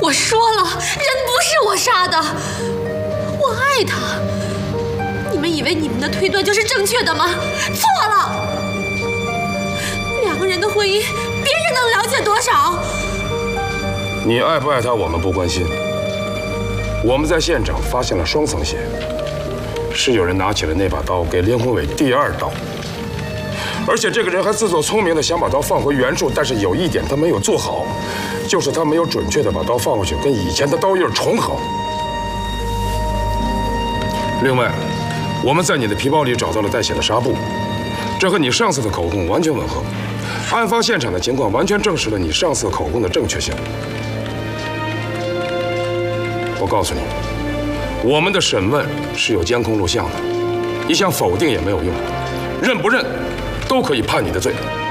我说了，人不是我杀的，我爱他。你们以为你们的推断就是正确的吗？错了。两个人的婚姻，别人能了解多少？ 你爱不爱他，我们不关心。我们在现场发现了双层血，是有人拿起了那把刀给连宏伟第二刀。 而且这个人还自作聪明的想把刀放回原处，但是有一点他没有做好，就是他没有准确的把刀放回去，跟以前的刀印重合。另外，我们在你的皮包里找到了带血的纱布，这和你上次的口供完全吻合。案发现场的情况完全证实了你上次口供的正确性。我告诉你，我们的审问是有监控录像的，你想否定也没有用，认不认？ 都可以判你的罪。